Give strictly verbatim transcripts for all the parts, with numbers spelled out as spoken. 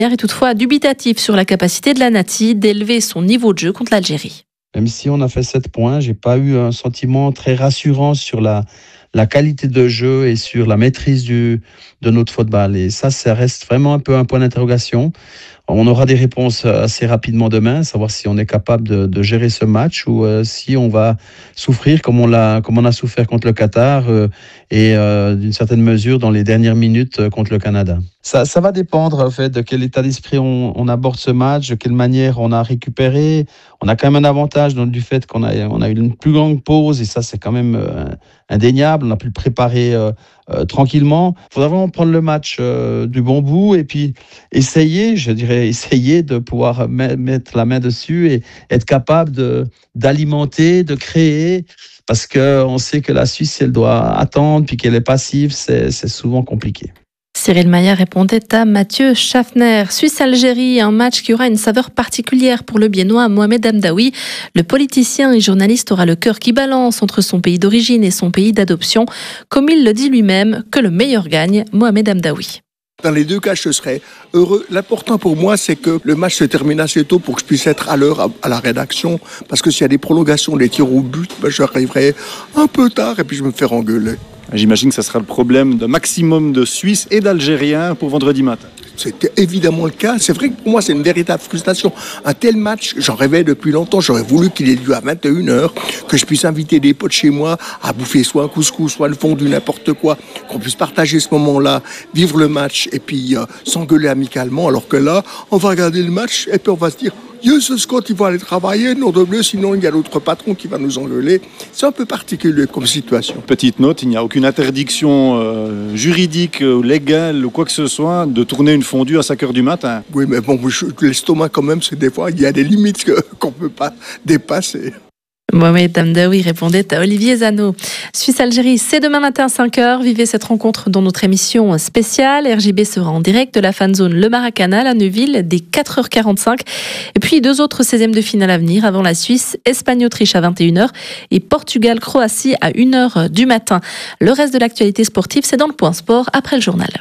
est toutefois dubitatif sur la capacité de la Nati d'élever son niveau de jeu contre l'Algérie. Même si on a fait sept points, j'ai pas eu un sentiment très rassurant sur la, la qualité de jeu et sur la maîtrise du, de notre football. Et ça, ça reste vraiment un peu un point d'interrogation. On aura des réponses assez rapidement demain, savoir si on est capable de, de gérer ce match ou euh, si on va souffrir comme on, l'a, comme on a souffert contre le Qatar euh, et euh, d'une certaine mesure dans les dernières minutes contre le Canada. Ça, ça va dépendre en fait, de quel état d'esprit on, on aborde ce match, de quelle manière on a récupéré. On a quand même un avantage dans, du fait qu'on a, on a eu une plus longue pause et ça c'est quand même euh, indéniable. On a pu le préparer euh, euh, tranquillement. Il faudra vraiment prendre le match euh, du bon bout et puis essayer, je dirais, essayer de pouvoir mettre la main dessus et être capable de, d'alimenter, de créer. Parce qu'on sait que la Suisse, si elle doit attendre puis qu'elle est passive, c'est, c'est souvent compliqué. Cyril Maillard répondait à Mathieu Schaffner. Suisse-Algérie, un match qui aura une saveur particulière pour le Biennois Mohamed Hamdaoui. Le politicien et journaliste aura le cœur qui balance entre son pays d'origine et son pays d'adoption. Comme il le dit lui-même, que le meilleur gagne, Mohamed Hamdaoui. Dans les deux cas, je serais heureux. L'important pour moi, c'est que le match se termine assez tôt pour que je puisse être à l'heure à la rédaction. Parce que s'il y a des prolongations, des tirs au but, ben j'arriverai un peu tard et puis je me fais engueuler. J'imagine que ça sera le problème d'un maximum de Suisses et d'Algériens pour vendredi matin. C'était évidemment le cas. C'est vrai que pour moi, c'est une véritable frustration. Un tel match, j'en rêvais depuis longtemps. J'aurais voulu qu'il ait lieu à vingt et une heures, que je puisse inviter des potes chez moi à bouffer soit un couscous, soit le fondue, n'importe quoi, qu'on puisse partager ce moment-là, vivre le match et puis euh, s'engueuler amicalement. Alors que là, on va regarder le match et puis on va se dire... Yes, Scott, il va aller travailler, non de bleu, sinon il y a l'autre patron qui va nous engueuler. C'est un peu particulier comme situation. Petite note, il n'y a aucune interdiction euh, juridique, euh, légale ou quoi que ce soit de tourner une fondue à cinq heures du matin. Oui, mais bon, je, l'estomac quand même, c'est des fois, il y a des limites que, qu'on ne peut pas dépasser. Mohamed Hamdaoui répondait à Olivier Zano. Suisse-Algérie, c'est demain matin à cinq heures. Vivez cette rencontre dans notre émission spéciale. R J B sera en direct de la fan zone Le Maracanã à Neuville dès quatre heures quarante-cinq. Et puis deux autres seizièmes de finale à venir avant la Suisse, Espagne-Autriche à vingt et une heures et Portugal-Croatie à une heure du matin. Le reste de l'actualité sportive, c'est dans le Point Sport après le journal.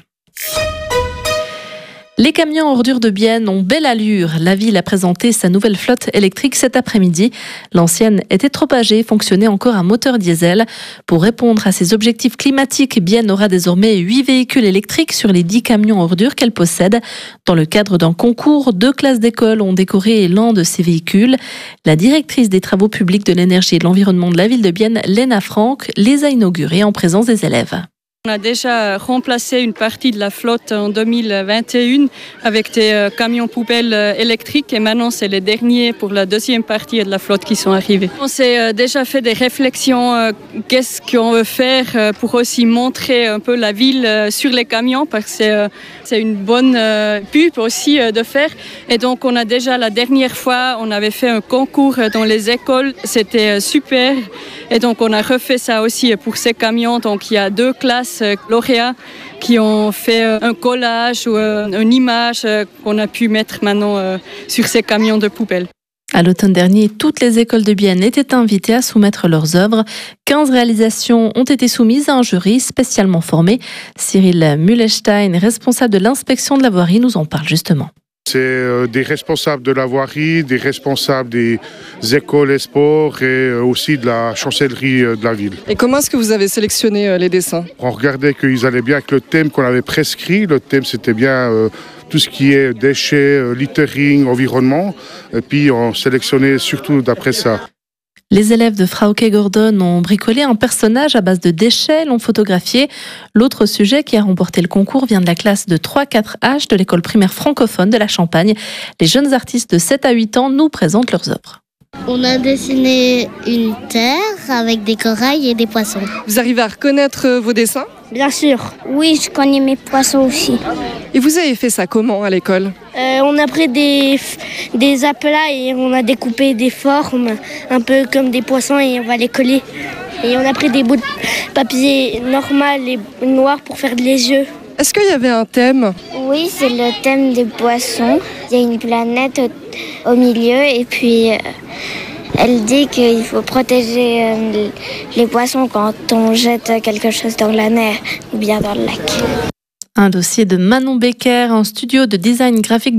Les camions ordures de Bienne ont belle allure. La ville a présenté sa nouvelle flotte électrique cet après-midi. L'ancienne était trop âgée et fonctionnait encore à moteur diesel. Pour répondre à ses objectifs climatiques, Bienne aura désormais huit véhicules électriques sur les dix camions ordures qu'elle possède. Dans le cadre d'un concours, deux classes d'école ont décoré l'un de ces véhicules. La directrice des travaux publics de l'énergie et de l'environnement de la ville de Bienne, Léna Franck, les a inaugurés en présence des élèves. On a déjà remplacé une partie de la flotte en deux mille vingt et un avec des camions poubelles électriques et maintenant c'est les derniers pour la deuxième partie de la flotte qui sont arrivés. On s'est déjà fait des réflexions, qu'est-ce qu'on veut faire pour aussi montrer un peu la ville sur les camions parce que c'est, c'est une bonne pub aussi de faire. Et donc on a déjà la dernière fois, on avait fait un concours dans les écoles, c'était super. Et donc on a refait ça aussi pour ces camions, donc il y a deux classes lauréats qui ont fait un collage ou une image qu'on a pu mettre maintenant sur ces camions de poubelle. À l'automne dernier, toutes les écoles de Bienne étaient invitées à soumettre leurs œuvres. quinze réalisations ont été soumises à un jury spécialement formé. Cyril Mühlestein, responsable de l'inspection de la voirie, nous en parle justement. C'est des responsables de la voirie, des responsables des écoles et sports et aussi de la chancellerie de la ville. Et comment est-ce que vous avez sélectionné les dessins ? On regardait qu'ils allaient bien avec le thème qu'on avait prescrit. Le thème, c'était bien euh, tout ce qui est déchets, littering, environnement. Et puis on sélectionnait surtout d'après ça. Les élèves de Frauke Gordon ont bricolé un personnage à base de déchets, l'ont photographié. L'autre sujet qui a remporté le concours vient de la classe de trois quatre H de l'école primaire francophone de la Champagne. Les jeunes artistes de sept à huit ans nous présentent leurs œuvres. On a dessiné une terre avec des corails et des poissons. Vous arrivez à reconnaître vos dessins ? Bien sûr. Oui, je connais mes poissons aussi. Et vous avez fait ça comment à l'école ? euh, On a pris des, des aplats et on a découpé des formes, un peu comme des poissons et on va les coller. Et on a pris des bouts de papier normal et noir pour faire les yeux. Est-ce qu'il y avait un thème ? Oui, c'est le thème des poissons. Il y a une planète au, au milieu et puis... Euh, Elle dit qu'il faut protéger les poissons quand on jette quelque chose dans la mer ou bien dans le lac. Un dossier de Manon Becker en studio de design graphique